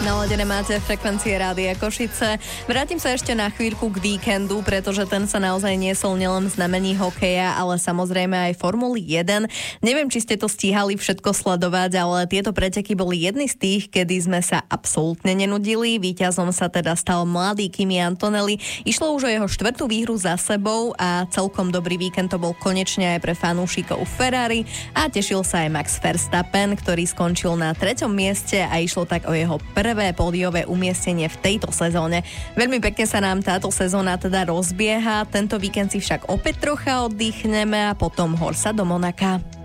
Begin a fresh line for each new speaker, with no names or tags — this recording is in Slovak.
Naladené máte frekvencie Rádia Košice. Vrátim sa ešte na chvíľku k víkendu, pretože ten sa naozaj niesol nielen v znamení hokeja, ale samozrejme aj Formuly 1. Neviem, či ste to stíhali všetko sledovať, ale tieto preteky boli jedny z tých, kedy sme sa absolútne nenudili. Víťazom sa teda stal mladý Kimi Antonelli. Išlo už o jeho 4. výhru za sebou a celkom dobrý víkend to bol konečne aj pre fanúšikov Ferrari a tešil sa aj Max Verstappen, ktorý skončil na 3. mieste a išlo tak o jeho prvé pódiové umiestnenie v tejto sezóne. Veľmi pekne sa nám táto sezóna teda rozbieha, tento víkend si však opäť trocha oddychneme a potom horsa do Monaka.